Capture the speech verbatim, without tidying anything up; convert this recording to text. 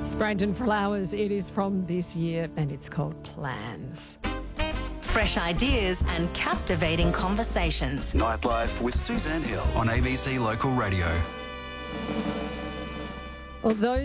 It's Brandon Flowers. It is from this year and it's called Plans. Fresh ideas and captivating conversations. Nightlife with Suzanne Hill on A B C Local Radio. Although